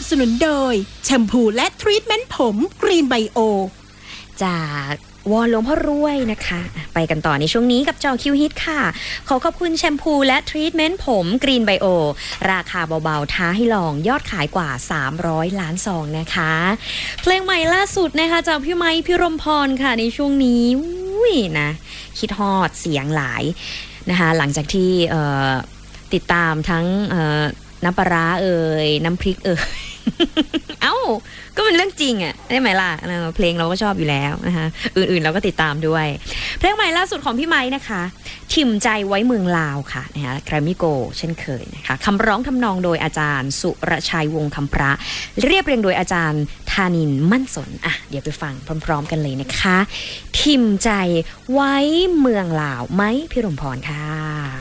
บสนุนโดยแชมพูและทรีทเมนต์ผมกรีนไบโอจากวอนหลวงพ่อรวยนะคะไปกันต่อในช่วงนี้กับจอคิวฮิตค่ะขอขอบคุณแชมพูและทรีทเมนต์ผมกรีนไบโอราคาเบาๆท้าให้ลองยอดขายกว่า300ล้านซองนะคะเพลงใหม่ล่าสุดนะคะจากพี่ไมค์พี่รมพรค่ะในช่วงนี้นะคิดฮอดเสียงหลายนะคะหลังจากที่ติดตามทั้งน้ำปลาร้าน้ำพริกเอ้าก็เป็นเรื่องจริงอ่ะได้ไหมล่ะเพลงเราก็ชอบอยู่แล้วนะคะอื่นๆเราก็ติดตามด้วยเพลงใหม่ล่าสุดของพี่ไม้นะคะถิ่มใจไว้เมืองลาวค่ะนะคะแกรมมี่โกเช่นเคยนะคะคำร้องทำนองโดยอาจารย์สุรชัยวงศ์คำพระเรียบเรียงโดยอาจารย์ธานินทร์มั่นสนอ่ะเดี๋ยวไปฟังพร้อมๆกันเลยนะคะถิ่มใจไว้เมืองลาวไม้พิรมพรค่ะ